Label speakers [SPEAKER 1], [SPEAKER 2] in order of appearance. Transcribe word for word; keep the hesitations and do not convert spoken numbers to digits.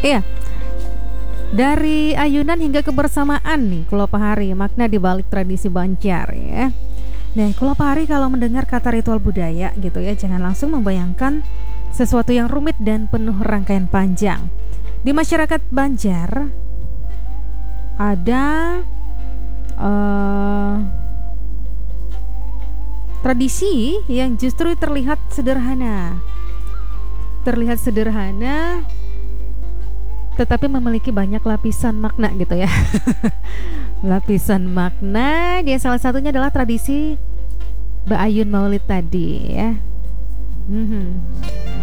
[SPEAKER 1] Iya. Dari ayunan hingga kebersamaan nih Kulo Pahari, makna di balik tradisi Banjar ya. Nah, Kulo Pahari kalau mendengar kata ritual budaya gitu ya, jangan langsung membayangkan sesuatu yang rumit dan penuh rangkaian panjang. Di masyarakat Banjar ada uh, tradisi yang justru terlihat sederhana. Terlihat sederhana tetapi memiliki banyak lapisan makna gitu ya. Lapisan makna, dia salah satunya adalah tradisi Ba'ayun Maulid tadi ya. Hmm.